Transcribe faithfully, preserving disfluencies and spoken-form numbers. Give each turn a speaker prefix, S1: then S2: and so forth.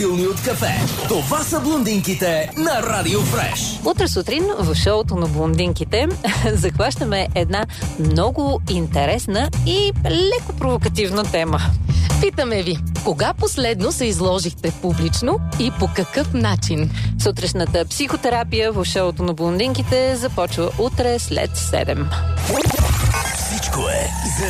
S1: от кафе. Това са блондинките на Радио Фреш.
S2: Утре сутрин в шоуто на блондинките захващаме една много интересна и леко провокативна тема.
S3: Питаме ви, кога последно се изложихте публично и по какъв начин?
S2: Сутрешната психотерапия в шоуто на блондинките започва утре след седем.
S1: Всичко е за